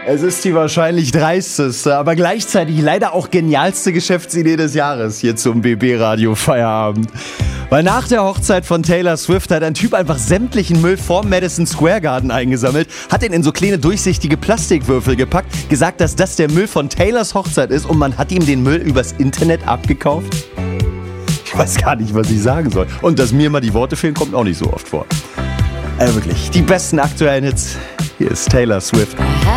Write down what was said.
Es ist die wahrscheinlich dreisteste, aber gleichzeitig leider auch genialste Geschäftsidee des Jahres hier zum BB-Radio Feierabend. Weil nach der Hochzeit von Taylor Swift hat ein Typ einfach sämtlichen Müll vorm Madison Square Garden eingesammelt, hat ihn in so kleine durchsichtige Plastikwürfel gepackt, gesagt, dass das der Müll von Taylors Hochzeit ist und man hat ihm den Müll übers Internet abgekauft. Ich weiß gar nicht, was ich sagen soll. Und dass mir mal die Worte fehlen, kommt auch nicht so oft vor. Wirklich, die besten aktuellen Hits. Hier ist Taylor Swift.